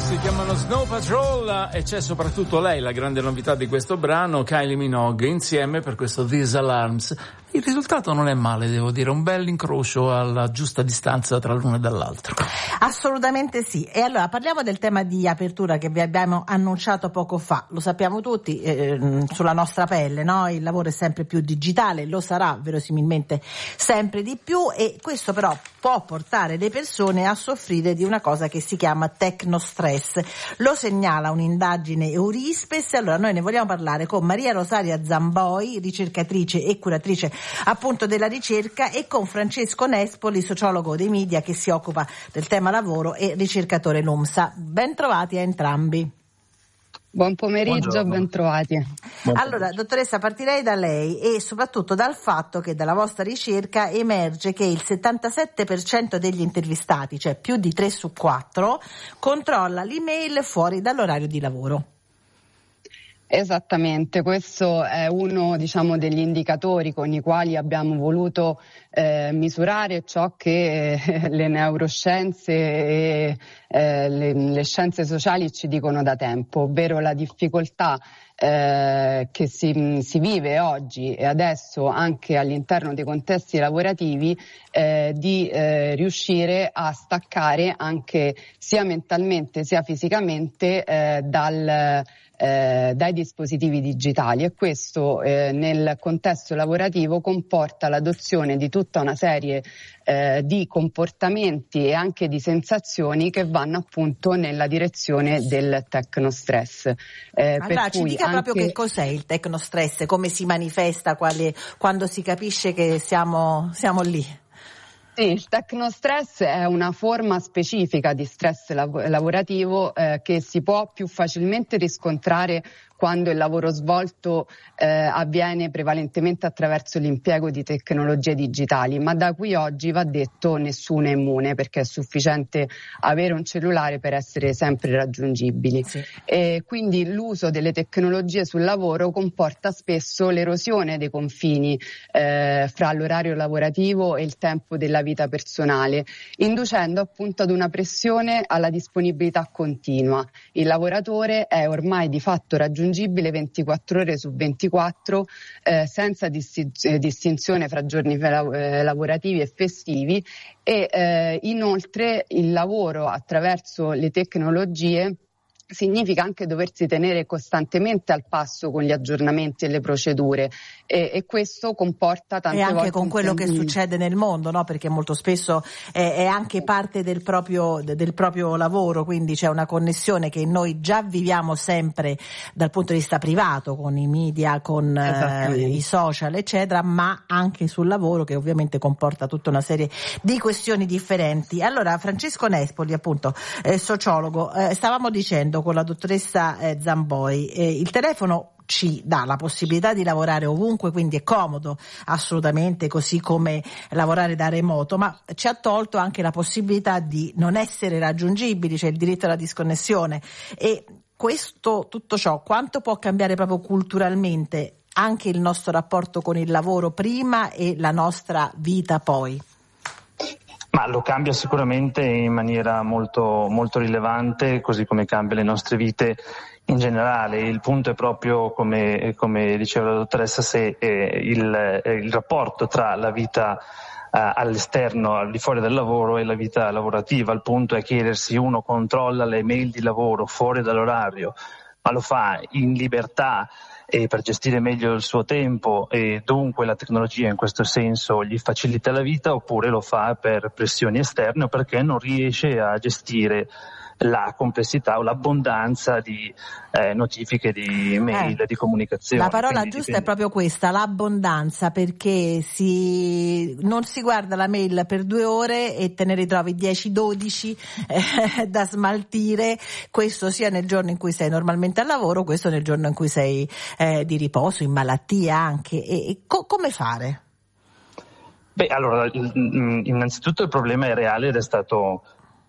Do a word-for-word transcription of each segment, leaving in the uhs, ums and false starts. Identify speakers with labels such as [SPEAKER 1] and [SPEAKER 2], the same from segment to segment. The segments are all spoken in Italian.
[SPEAKER 1] si chiamano Snow Patrol e c'è soprattutto lei, la grande novità di questo brano, Kylie Minogue, insieme per questo These Alarms. Il risultato non è male, devo dire, un bel incrocio alla giusta distanza tra l'uno e dall'altro.
[SPEAKER 2] Assolutamente sì. E allora parliamo del tema di apertura che vi abbiamo annunciato poco fa. Lo sappiamo tutti, eh, sulla nostra pelle, no? Il lavoro è sempre più digitale, lo sarà verosimilmente sempre di più, e questo però può portare le persone a soffrire di una cosa che si chiama tecnostress. Lo segnala un'indagine Eurispes. Allora noi ne vogliamo parlare con Maria Rosaria Zamboi, ricercatrice e curatrice appunto della ricerca, e con Francesco Nespoli, sociologo dei media che si occupa del tema lavoro e ricercatore LUMSA. Ben trovati a entrambi.
[SPEAKER 3] Buon pomeriggio, ben trovati.
[SPEAKER 2] Allora, dottoressa, partirei da lei e soprattutto dal fatto che dalla vostra ricerca emerge che il settantasette per cento degli intervistati, cioè più di tre su quattro, controlla l'email fuori dall'orario di lavoro.
[SPEAKER 3] Esattamente, questo è uno, diciamo, degli indicatori con i quali abbiamo voluto eh, misurare ciò che eh, le neuroscienze e eh, le, le scienze sociali ci dicono da tempo, ovvero la difficoltà eh, che si, si vive oggi e adesso anche all'interno dei contesti lavorativi eh, di eh, riuscire a staccare anche sia mentalmente sia fisicamente eh, dal Eh, dai dispositivi digitali, e questo eh, nel contesto lavorativo comporta l'adozione di tutta una serie eh, di comportamenti e anche di sensazioni che vanno appunto nella direzione del tecnostress. Eh,
[SPEAKER 2] allora
[SPEAKER 3] per
[SPEAKER 2] ci
[SPEAKER 3] cui
[SPEAKER 2] dica
[SPEAKER 3] anche...
[SPEAKER 2] proprio che cos'è il tecnostress, come si manifesta, quale, quando si capisce che siamo, siamo lì.
[SPEAKER 3] Sì, il tecnostress è una forma specifica di stress lav- lavorativo eh, che si può più facilmente riscontrare quando il lavoro svolto eh, avviene prevalentemente attraverso l'impiego di tecnologie digitali, ma da qui oggi va detto nessuno è immune, perché è sufficiente avere un cellulare per essere sempre raggiungibili. Sì. E quindi l'uso delle tecnologie sul lavoro comporta spesso l'erosione dei confini eh, fra l'orario lavorativo e il tempo della vita personale, inducendo appunto ad una pressione alla disponibilità continua. Il lavoratore è ormai di fatto raggiungibile ventiquattro ore su ventiquattro eh, senza distin- distinzione fra giorni eh, lavorativi e festivi, e eh, inoltre il lavoro attraverso le tecnologie significa anche doversi tenere costantemente al passo con gli aggiornamenti e le procedure, e, e questo comporta tante
[SPEAKER 2] volte... E anche
[SPEAKER 3] volte
[SPEAKER 2] con quello che succede nel mondo, no? Perché molto spesso è, è anche parte del proprio, del proprio lavoro, quindi c'è una connessione che noi già viviamo sempre dal punto di vista privato, con i media, con eh, i social, eccetera, ma anche sul lavoro, che ovviamente comporta tutta una serie di questioni differenti. Allora, Francesco Nespoli, appunto, eh, sociologo, eh, stavamo dicendo con la dottoressa eh, Zamboi, eh, il telefono ci dà la possibilità di lavorare ovunque, quindi è comodo assolutamente, così come lavorare da remoto, ma ci ha tolto anche la possibilità di non essere raggiungibili, cioè il diritto alla disconnessione. E questo, tutto ciò, quanto può cambiare proprio culturalmente anche il nostro rapporto con il lavoro prima e la nostra vita poi?
[SPEAKER 4] Ma lo cambia sicuramente in maniera molto, molto rilevante, così come cambia le nostre vite in generale. Il punto è proprio, come, come diceva la dottoressa, se eh, il, eh, il rapporto tra la vita eh, all'esterno, al di fuori del lavoro, e la vita lavorativa. Il punto è chiedersi: uno controlla le mail di lavoro fuori dall'orario, ma lo fa in libertà e per gestire meglio il suo tempo, e dunque la tecnologia in questo senso gli facilita la vita, oppure lo fa per pressioni esterne o perché non riesce a gestire la complessità o l'abbondanza di eh, notifiche, di mail,
[SPEAKER 2] eh,
[SPEAKER 4] di comunicazione.
[SPEAKER 2] La parola
[SPEAKER 4] Quindi
[SPEAKER 2] giusta
[SPEAKER 4] dipende.
[SPEAKER 2] è proprio questa, l'abbondanza, perché si non si guarda la mail per due ore e te ne ritrovi dieci dodici eh, da smaltire, questo sia nel giorno in cui sei normalmente al lavoro, questo nel giorno in cui sei eh, di riposo, in malattia anche. E, e co- come fare?
[SPEAKER 4] Beh, allora, innanzitutto il problema è reale ed è stato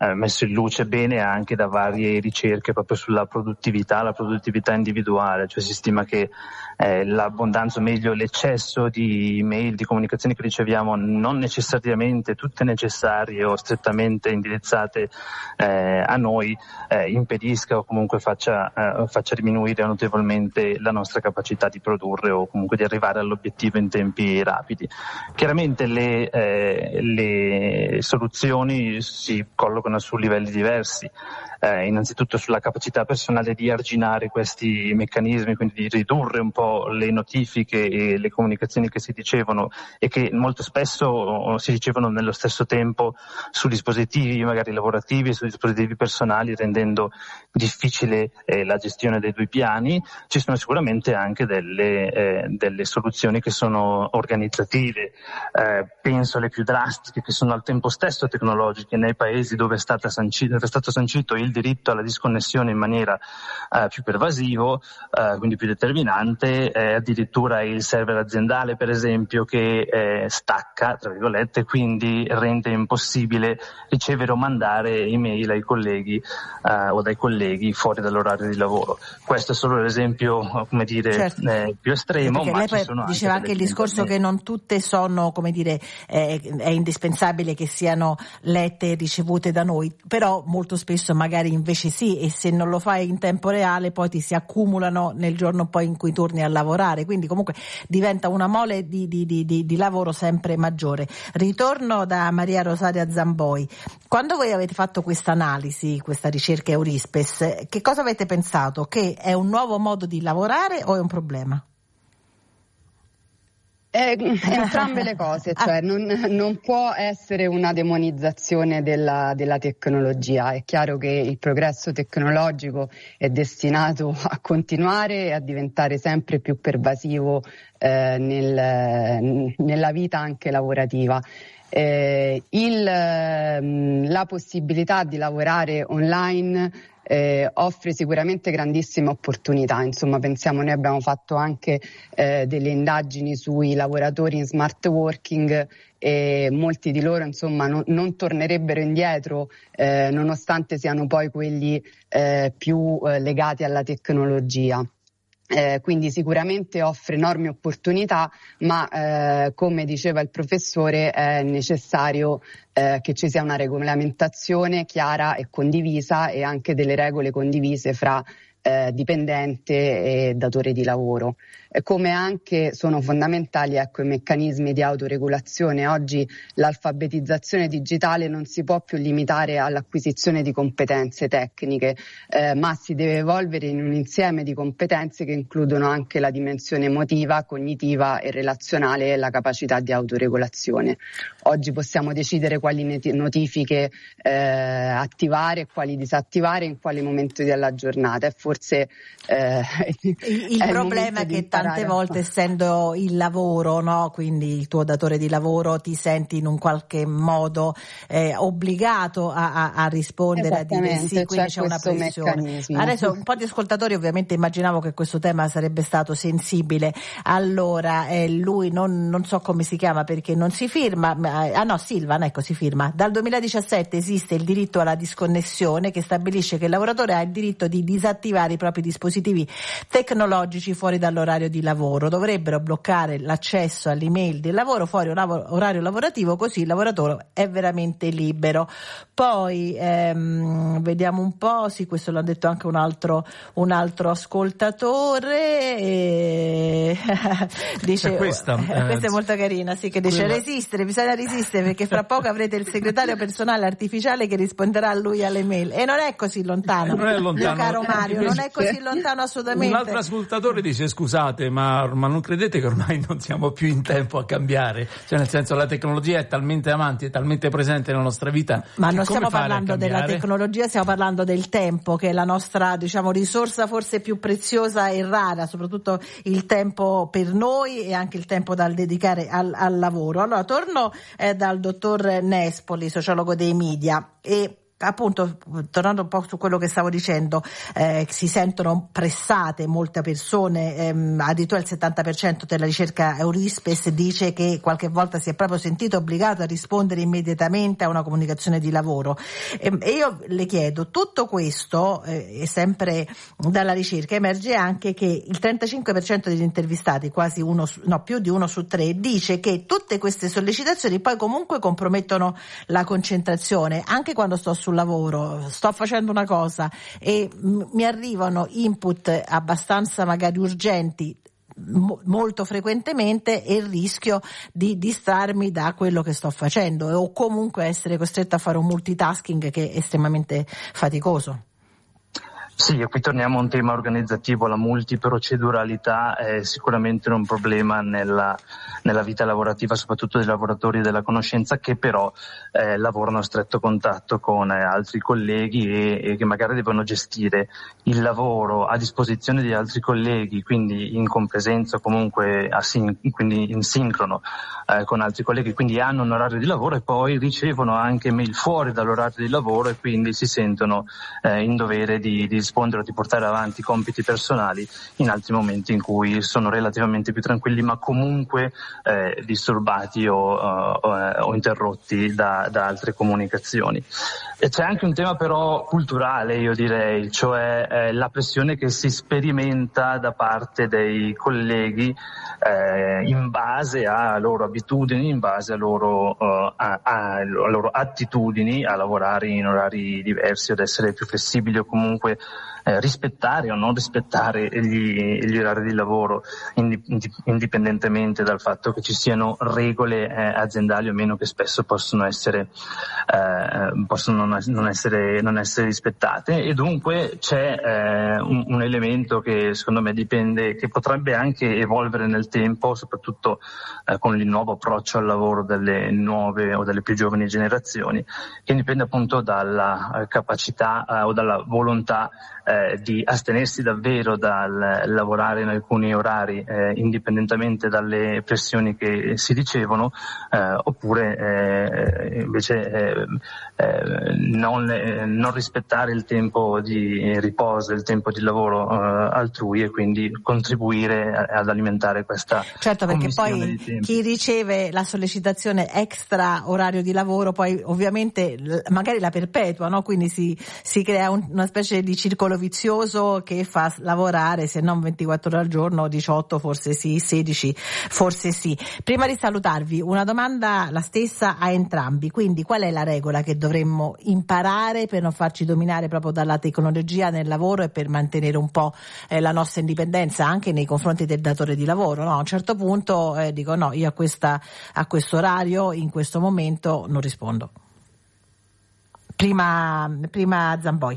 [SPEAKER 4] eh, messo in luce bene anche da varie ricerche proprio sulla produttività, la produttività individuale, cioè si stima che eh, l'abbondanza, o meglio l'eccesso di email, di comunicazioni che riceviamo, non necessariamente tutte necessarie o strettamente indirizzate eh, a noi, eh, impedisca o comunque faccia, eh, faccia diminuire notevolmente la nostra capacità di produrre o comunque di arrivare all'obiettivo in tempi rapidi. Chiaramente le, eh, le soluzioni si collocano su livelli diversi. Eh, innanzitutto sulla capacità personale di arginare questi meccanismi, quindi di ridurre un po' le notifiche e le comunicazioni che si ricevono e che molto spesso si ricevono nello stesso tempo su dispositivi magari lavorativi e su dispositivi personali, rendendo difficile eh, la gestione dei due piani. Ci sono sicuramente anche delle, eh, delle soluzioni che sono organizzative, eh, penso alle più drastiche, che sono al tempo stesso tecnologiche. Nei paesi dove è, stata sancito, è stato sancito il diritto alla disconnessione in maniera eh, più pervasivo, eh, quindi più determinante, eh, addirittura il server aziendale per esempio che eh, stacca, tra virgolette, quindi rende impossibile ricevere o mandare email ai colleghi eh, o dai colleghi fuori dall'orario di lavoro. Questo è solo l'esempio, come dire, certo. eh, più estremo.
[SPEAKER 2] Ma
[SPEAKER 4] lei
[SPEAKER 2] ci sono diceva anche, anche il discorso che non tutte sono, come dire, eh, è indispensabile che siano lette e ricevute da noi, però molto spesso magari invece sì, e se non lo fai in tempo reale poi ti si accumulano nel giorno poi in cui torni a lavorare, quindi comunque diventa una mole di, di, di, di, di lavoro sempre maggiore. Ritorno da Maria Rosaria Zamboi. Quando voi avete fatto questa analisi, questa ricerca Eurispes, che cosa avete pensato? Che è un nuovo modo di lavorare o è un problema?
[SPEAKER 3] Eh, entrambe le cose, cioè non, non può essere una demonizzazione della, della tecnologia. È chiaro che il progresso tecnologico è destinato a continuare e a diventare sempre più pervasivo eh, nel, nella vita anche lavorativa. Eh, il, la possibilità di lavorare online Eh, offre sicuramente grandissime opportunità. Insomma, pensiamo, noi abbiamo fatto anche eh, delle indagini sui lavoratori in smart working e molti di loro insomma non, non tornerebbero indietro eh, nonostante siano poi quelli eh, più eh, legati alla tecnologia. Eh, quindi sicuramente offre enormi opportunità, ma eh, come diceva il professore è necessario eh, che ci sia una regolamentazione chiara e condivisa e anche delle regole condivise fra eh, dipendente e datore di lavoro. Eh, come anche sono fondamentali ecco, i meccanismi di autoregolazione. Oggi l'alfabetizzazione digitale non si può più limitare all'acquisizione di competenze tecniche, eh, ma si deve evolvere in un insieme di competenze che includono anche la dimensione emotiva, cognitiva e relazionale e la capacità di autoregolazione. Oggi possiamo decidere quali notifiche eh, attivare e quali disattivare in quale momento della giornata e forse eh,
[SPEAKER 2] il, il problema è che tante volte essendo il lavoro, no, quindi il tuo datore di lavoro, ti senti in un qualche modo eh, obbligato a, a, a rispondere, a dire sì, quindi c'è, c'è una pressione. Meccanismo. Adesso un po' di ascoltatori ovviamente immaginavo che questo tema sarebbe stato sensibile. Allora eh, lui non, non so come si chiama perché non si firma, ah no, Silvan, ecco, si firma. Dal duemiladiciassette esiste il diritto alla disconnessione che stabilisce che il lavoratore ha il diritto di disattivare i propri dispositivi tecnologici fuori dall'orario di lavoro. Dovrebbero bloccare l'accesso all'email del lavoro fuori orario lavorativo, così il lavoratore è veramente libero. Poi ehm, vediamo un po', sì, questo l'ha detto anche un altro un altro ascoltatore e dice
[SPEAKER 1] questa,
[SPEAKER 2] eh, questa è molto carina, sì, che dice
[SPEAKER 1] quella...
[SPEAKER 2] resistere, bisogna resistere perché fra poco avrete il segretario personale artificiale che risponderà a lui alle mail e non è così lontano,
[SPEAKER 1] non è lontano,
[SPEAKER 2] mio caro Mario, non è così lontano assolutamente.
[SPEAKER 1] Un altro ascoltatore dice scusate ma, ma non credete che ormai non siamo più in tempo a cambiare, cioè nel senso la tecnologia è talmente avanti, è talmente presente nella nostra vita,
[SPEAKER 2] ma non stiamo parlando della tecnologia, stiamo parlando del tempo che è la nostra, diciamo, risorsa forse più preziosa e rara, soprattutto il tempo per noi e anche il tempo da dedicare al, al lavoro. Allora torno eh, dal dottor Nespoli, sociologo dei media, e appunto, tornando un po' su quello che stavo dicendo, eh, si sentono pressate molte persone, ehm, addirittura il settanta per cento della ricerca Eurispes dice che qualche volta si è proprio sentito obbligato a rispondere immediatamente a una comunicazione di lavoro. E, e io le chiedo, tutto questo, eh, sempre dalla ricerca, emerge anche che il trentacinque per cento degli intervistati, quasi uno, no, più di uno su tre, dice che tutte queste sollecitazioni poi comunque compromettono la concentrazione, anche quando sto sul lavoro, sto facendo una cosa e m- mi arrivano input abbastanza magari urgenti mo- molto frequentemente e rischio di distrarmi da quello che sto facendo o comunque essere costretta a fare un multitasking che è estremamente faticoso.
[SPEAKER 4] Sì, e qui torniamo a un tema organizzativo. La multiproceduralità è sicuramente un problema nella, nella vita lavorativa, soprattutto dei lavoratori della conoscenza che però eh, lavorano a stretto contatto con eh, altri colleghi e, e che magari devono gestire il lavoro a disposizione di altri colleghi, quindi in compresenza o comunque asin- quindi in sincrono eh, con altri colleghi, quindi hanno un orario di lavoro e poi ricevono anche mail fuori dall'orario di lavoro e quindi si sentono eh, in dovere di, di rispondere o di portare avanti compiti personali in altri momenti in cui sono relativamente più tranquilli ma comunque eh, disturbati o, o, o interrotti da, da altre comunicazioni. E c'è anche un tema però culturale, io direi, cioè eh, la pressione che si sperimenta da parte dei colleghi eh, in base a loro abitudini, in base a loro, uh, a, a, a loro attitudini a lavorare in orari diversi, ad essere più flessibili o comunque Eh, rispettare o non rispettare gli, gli orari di lavoro indipendentemente dal fatto che ci siano regole eh, aziendali o meno che spesso possono essere eh, possono non essere non essere rispettate e dunque c'è eh, un, un elemento che secondo me dipende, che potrebbe anche evolvere nel tempo, soprattutto eh, con il nuovo approccio al lavoro delle nuove o delle più giovani generazioni, che dipende appunto dalla capacità eh, o dalla volontà Eh, di astenersi davvero dal lavorare in alcuni orari eh, indipendentemente dalle pressioni che si ricevono eh, oppure eh, invece eh, eh, non, eh, non rispettare il tempo di riposo, il tempo di lavoro eh, altrui e quindi contribuire a, ad alimentare questa
[SPEAKER 2] certo, perché poi chi riceve la sollecitazione extra orario di lavoro poi ovviamente magari la perpetua, no? Quindi si, si crea un, una specie di circolo vizioso che fa lavorare se non ventiquattro ore al giorno, diciotto forse sì, sedici forse sì. Prima di salutarvi una domanda la stessa a entrambi, quindi qual è la regola che dovremmo imparare per non farci dominare proprio dalla tecnologia nel lavoro e per mantenere un po' eh, la nostra indipendenza anche nei confronti del datore di lavoro, no? A un certo punto eh, dico no, io a questa a questo orario in questo momento non rispondo. Prima prima Zamboi.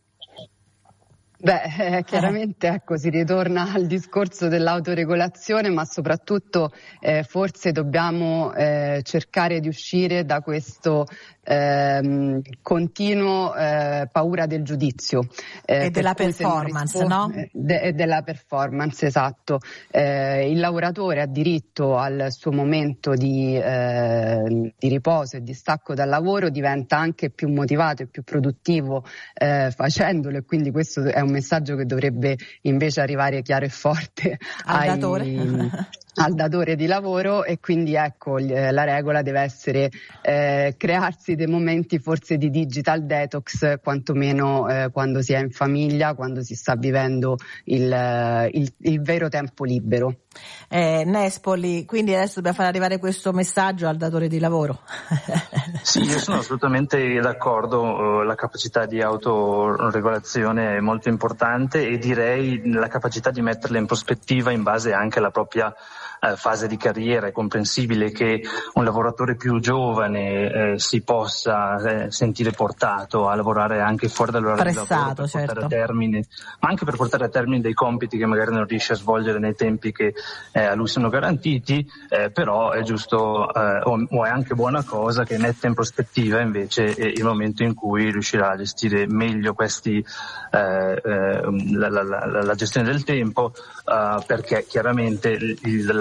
[SPEAKER 3] Beh, eh, chiaramente ecco, si ritorna al discorso dell'autoregolazione, ma soprattutto eh, forse dobbiamo eh, cercare di uscire da questo ehm, continuo eh, paura del giudizio.
[SPEAKER 2] Eh, e della performance, no?
[SPEAKER 3] E de- della performance, esatto. Eh, il lavoratore ha diritto al suo momento di, eh, di riposo e di stacco dal lavoro, diventa anche più motivato e più produttivo eh, facendolo e quindi questo è un un messaggio che dovrebbe invece arrivare chiaro e forte
[SPEAKER 2] al
[SPEAKER 3] ai,
[SPEAKER 2] datore.
[SPEAKER 3] al datore di lavoro e quindi ecco la regola deve essere eh, crearsi dei momenti forse di digital detox quantomeno eh, quando si è in famiglia, quando si sta vivendo il, il, il vero tempo libero.
[SPEAKER 2] Eh, Nespoli, quindi adesso dobbiamo far arrivare questo messaggio al datore di lavoro.
[SPEAKER 4] Sì, io sono assolutamente d'accordo, la capacità di autoregolazione è molto importante e direi la capacità di metterla in prospettiva in base anche alla propria eh, fase di carriera. È comprensibile che un lavoratore più giovane eh, si possa eh, sentire portato a lavorare anche fuori dall'orario di lavoro per
[SPEAKER 2] certo.
[SPEAKER 4] portare a termine, ma anche per portare a termine dei compiti che magari non riesce a svolgere nei tempi che eh, a lui sono garantiti, eh, però è giusto eh, o, o è anche buona cosa che metta in prospettiva invece eh, il momento in cui riuscirà a gestire meglio questi eh, eh, la, la, la, la gestione del tempo, eh, perché chiaramente il, la,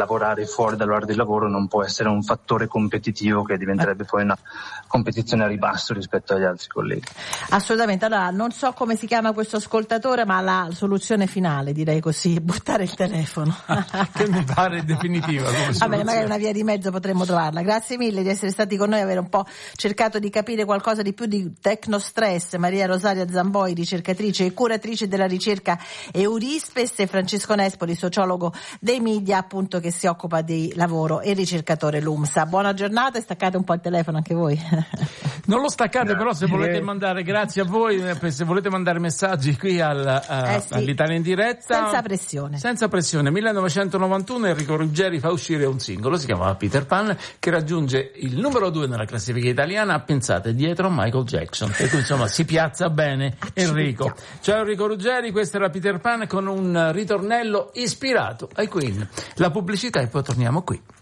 [SPEAKER 4] lavorare fuori dall'ora di lavoro non può essere un fattore competitivo che diventerebbe poi una competizione a ribasso rispetto agli altri colleghi.
[SPEAKER 2] Assolutamente. Allora, non so come si chiama questo ascoltatore, ma la soluzione finale, direi così, buttare il telefono.
[SPEAKER 1] Che mi pare definitiva.
[SPEAKER 2] Vabbè, magari una via di mezzo potremmo trovarla. Grazie mille di essere stati con noi, avere un po' cercato di capire qualcosa di più di tecnostress. Maria Rosaria Zamboi, ricercatrice e curatrice della ricerca Eurispes, e Francesco Nespoli, sociologo dei media, appunto, che si occupa di lavoro e ricercatore LUMSA. Buona giornata e staccate un po' il telefono anche voi.
[SPEAKER 1] Non lo staccate, però se volete mandare, grazie a voi, se volete mandare messaggi qui al, a,
[SPEAKER 2] eh sì,
[SPEAKER 1] all'Italia in diretta.
[SPEAKER 2] Senza pressione.
[SPEAKER 1] Senza pressione. millenovecentonovantuno Enrico Ruggeri fa uscire un singolo, si chiamava Peter Pan, che raggiunge il numero due nella classifica italiana, pensate, dietro a Michael Jackson. E quindi insomma si piazza bene Enrico. Ciao Enrico Ruggeri, questo era Peter Pan con un ritornello ispirato ai Queen. La pubblicità e poi torniamo qui.